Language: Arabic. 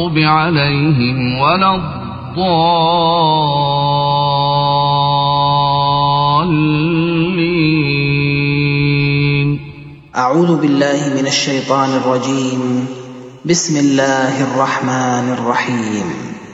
المغضوب عليهم ولا الضالين. أعوذ بالله من الشيطان الرجيم. بسم الله الرحمن الرحيم.